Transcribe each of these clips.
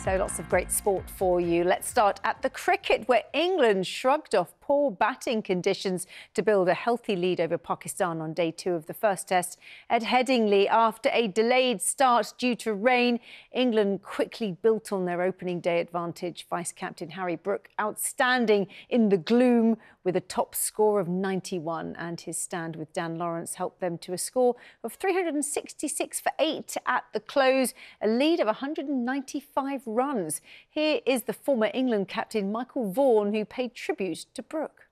So lots of great sport for you. Let's start at the cricket, where England shrugged off poor batting conditions to build a healthy lead over Pakistan on day 2 of the first test at Headingley. After a delayed start due to rain, England quickly built on their opening day advantage. Vice-captain Harry Brook outstanding in the gloom with a top score of 91, and his stand with Dan Lawrence helped them to a score of 366 for 8 at the close, a lead of 195 runs. Here is the former England captain Michael Vaughan, who paid tribute to Brook.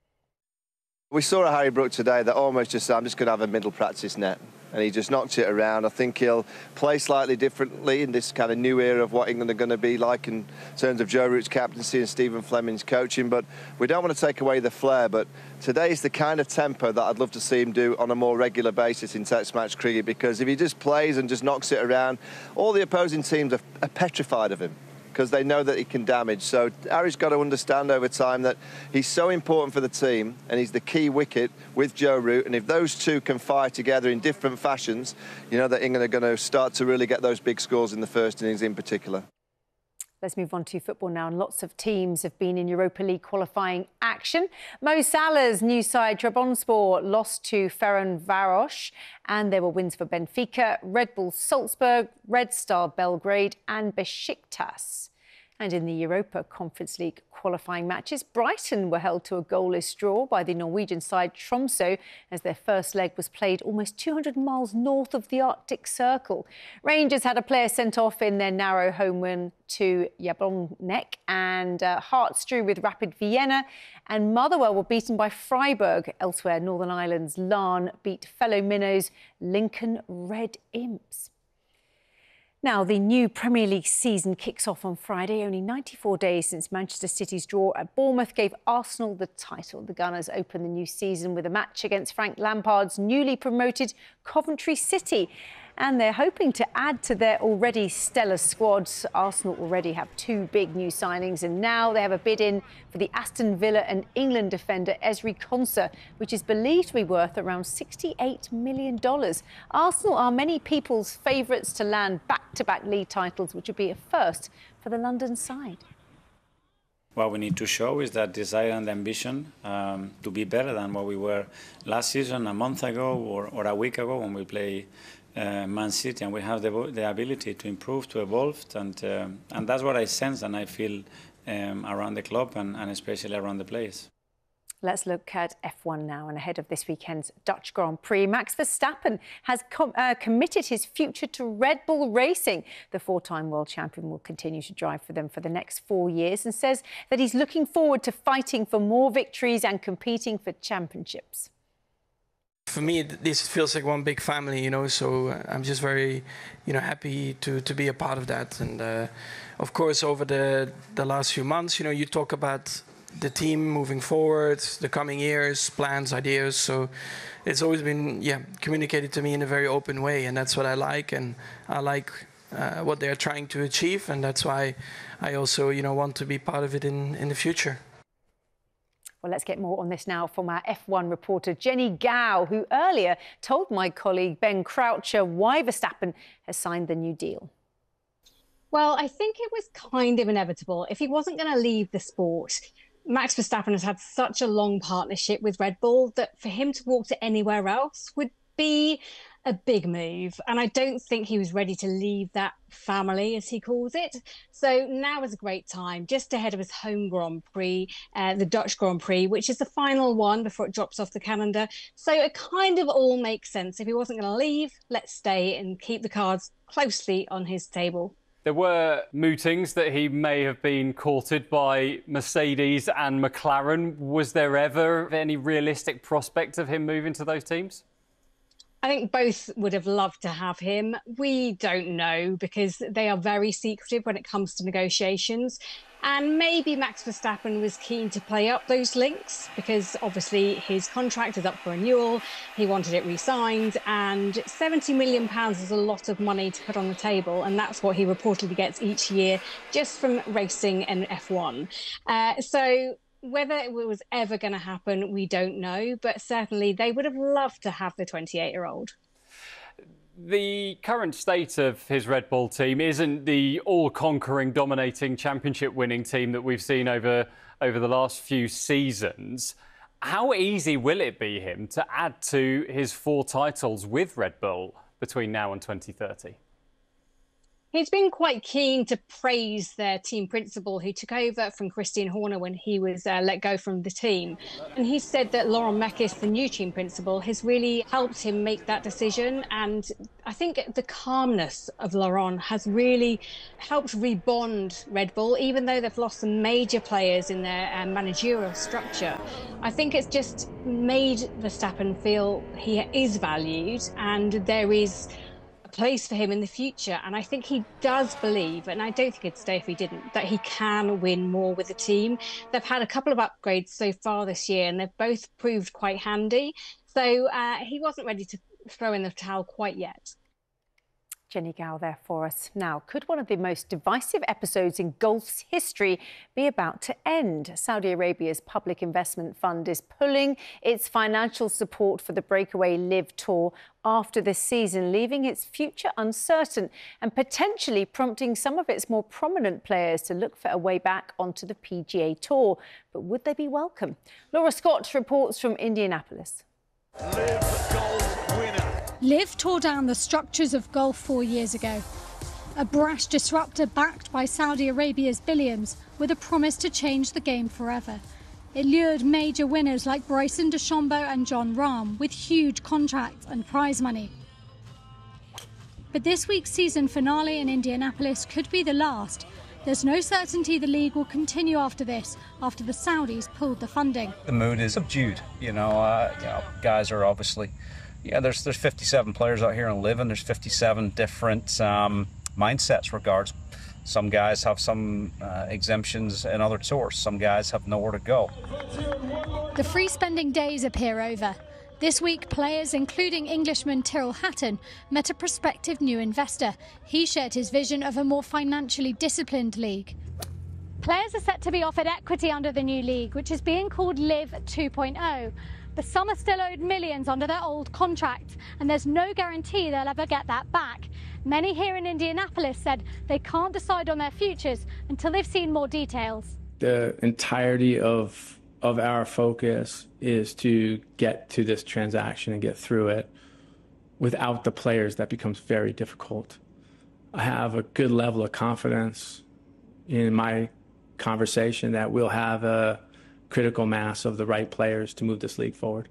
We saw a Harry Brook today that almost just said, I'm just going to have a middle practice net. And he just knocked it around. I think he'll play slightly differently in this kind of new era of what England are going to be like in terms of Joe Root's captaincy and Stephen Fleming's coaching. But we don't want to take away the flair. But today is the kind of tempo that I'd love to see him do on a more regular basis in Test match cricket, because if he just plays and just knocks it around, all the opposing teams are petrified of him, because they know that he can damage. So Harry's got to understand over time that he's so important for the team and he's the key wicket with Joe Root. And if those two can fire together in different fashions, you know that England are going to start to really get those big scores in the first innings in particular. Let's move on to football now. And lots of teams have been in Europa League qualifying action. Mo Salah's new side, Trabzonspor, lost to Ferencvaros, and there were wins for Benfica, Red Bull Salzburg, Red Star Belgrade and Besiktas. And in the Europa Conference League qualifying matches, Brighton were held to a goalless draw by the Norwegian side Tromsø as their first leg was played almost 200 miles north of the Arctic Circle. Rangers had a player sent off in their narrow home win to Jablonec, and Hearts drew with Rapid Vienna, and Motherwell were beaten by Freiburg. Elsewhere, Northern Ireland's Larne beat fellow minnows Lincoln Red Imps. Now, the new Premier League season kicks off on Friday, only 94 days since Manchester City's draw at Bournemouth gave Arsenal the title. The Gunners open the new season with a match against Frank Lampard's newly promoted Coventry City. And they're hoping to add to their already stellar squads. Arsenal already have 2 big new signings, and now they have a bid in for the Aston Villa and England defender Ezri Konsa, which is believed to be worth around $68 million. Arsenal are many people's favourites to land back-to-back league titles, which would be a first for the London side. What we need to show is that desire and ambition to be better than what we were last season, a month ago or a week ago when we play Man City, and we have the ability to improve, to evolve, and that's what I sense and I feel around the club and especially around the players. Let's look at F1 now, and ahead of this weekend's Dutch Grand Prix, Max Verstappen has committed his future to Red Bull Racing. The 4-time world champion will continue to drive for them for the next 4 years and says that he's looking forward to fighting for more victories and competing for championships. For me, this feels like one big family, you know, so I'm just very, happy to be a part of that. And of course, over the last few months, you talk about the team moving forward, the coming years, plans, ideas. So it's always been, communicated to me in a very open way. And that's what I like. And I like what they're trying to achieve. And that's why I also, want to be part of it in the future. Well, let's get more on this now from our F1 reporter Jenny Gow, who earlier told my colleague Ben Croucher why Verstappen has signed the new deal. Well, I think it was kind of inevitable. If he wasn't going to leave the sport, Max Verstappen has had such a long partnership with Red Bull that for him to walk to anywhere else would be a big move. And I don't think he was ready to leave that family, as he calls it. So now is a great time, just ahead of his home Grand Prix, the Dutch Grand Prix, which is the final one before it drops off the calendar. So it kind of all makes sense. If he wasn't going to leave, let's stay and keep the cards closely on his table. There were mootings that he may have been courted by Mercedes and McLaren. Was there ever any realistic prospect of him moving to those teams? I think both would have loved to have him. We don't know, because they are very secretive when it comes to negotiations. And maybe Max Verstappen was keen to play up those links because obviously his contract is up for renewal. He wanted it re-signed, and £70 million is a lot of money to put on the table. And that's what he reportedly gets each year just from racing and F1. So whether it was ever going to happen, we don't know. But certainly they would have loved to have the 28-year-old. the current state of his Red Bull team isn't the all-conquering, dominating championship-winning team that we've seen over the last few seasons. How easy will it be him to add to his 4 titles with Red Bull between now and 2030? He's been quite keen to praise their team principal, who took over from Christian Horner when he was let go from the team. And he said that Laurent Mekies, the new team principal, has really helped him make that decision. And I think the calmness of Laurent has really helped rebond Red Bull, even though they've lost some major players in their managerial structure. I think it's just made Verstappen feel he is valued and there is place for him in the future, and I think he does believe, and I don't think he'd stay if he didn't, that he can win more with the team. They've had a couple of upgrades so far this year and they've both proved quite handy, so he wasn't ready to throw in the towel quite yet. Jenny Gow there for us. Now, could one of the most divisive episodes in golf's history be about to end? Saudi Arabia's public investment fund is pulling its financial support for the breakaway LIV Tour after this season, leaving its future uncertain and potentially prompting some of its more prominent players to look for a way back onto the PGA Tour. But would they be welcome? Laura Scott reports from Indianapolis. LIV tore down the structures of golf 4 years ago. A brash disruptor backed by Saudi Arabia's billions with a promise to change the game forever. It lured major winners like Bryson DeChambeau and Jon Rahm with huge contracts and prize money. But this week's season finale in Indianapolis could be the last. There's no certainty the league will continue after this, after the Saudis pulled the funding. The mood is subdued. Guys are obviously... there's 57 players out here in LIV, and there's 57 different mindsets regards. Some guys have some exemptions in other tours. Some guys have nowhere to go. The free spending days appear over. This week, players, including Englishman Tyrrell Hatton, met a prospective new investor. He shared his vision of a more financially disciplined league. Players are set to be offered equity under the new league, which is being called LIV 2.0. But some are still owed millions under their old contract, and there's no guarantee they'll ever get that back. Many here in Indianapolis said they can't decide on their futures until they've seen more details. The entirety of our focus is to get to this transaction and get through it. Without the players, that becomes very difficult. I have a good level of confidence in my conversation that we'll have a critical mass of the right players to move this league forward.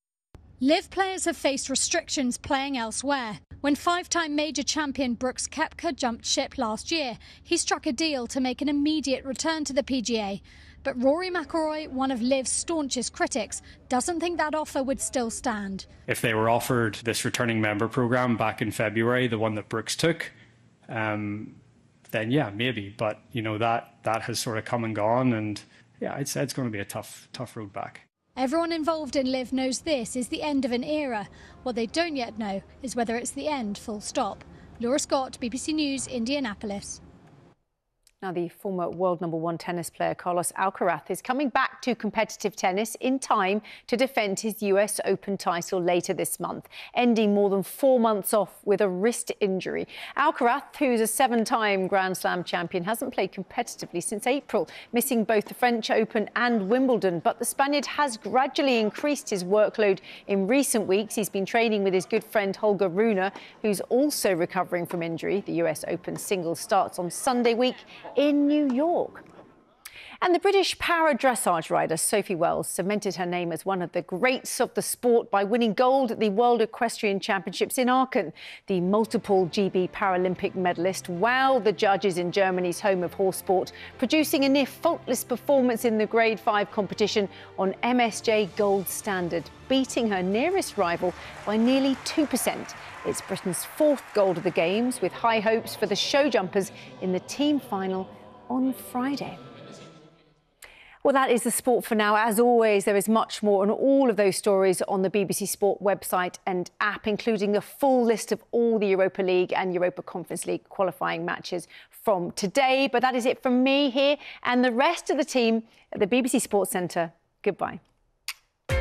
LIV players have faced restrictions playing elsewhere. When 5-time major champion Brooks Koepka jumped ship last year, he struck a deal to make an immediate return to the PGA. But Rory McIlroy, one of LIV's staunchest critics, doesn't think that offer would still stand. If they were offered this returning member programme back in February, the one that Brooks took, then yeah, maybe. But, that has sort of come and gone, and yeah, I'd say it's going to be a tough road back. Everyone involved in LIV knows this is the end of an era. What they don't yet know is whether it's the end, full stop. Laura Scott, BBC News, Indianapolis. Now, the former world #1 tennis player Carlos Alcaraz is coming back to competitive tennis in time to defend his US Open title later this month, ending more than 4 months off with a wrist injury. Alcaraz, who's a 7-time Grand Slam champion, hasn't played competitively since April, missing both the French Open and Wimbledon. But the Spaniard has gradually increased his workload in recent weeks. He's been training with his good friend Holger Rune, who's also recovering from injury. The US Open singles starts on Sunday week in New York. And the British para-dressage rider Sophie Wells cemented her name as one of the greats of the sport by winning gold at the World Equestrian Championships in Aachen. The multiple GB Paralympic medalist wowed the judges in Germany's home of horse sport, producing a near faultless performance in the Grade 5 competition on MSJ Gold Standard, beating her nearest rival by nearly 2%. It's Britain's 4th gold of the Games, with high hopes for the show jumpers in the team final on Friday. Well, that is the sport for now. As always, there is much more on all of those stories on the BBC Sport website and app, including a full list of all the Europa League and Europa Conference League qualifying matches from today. But that is it from me here and the rest of the team at the BBC Sports Centre. Goodbye.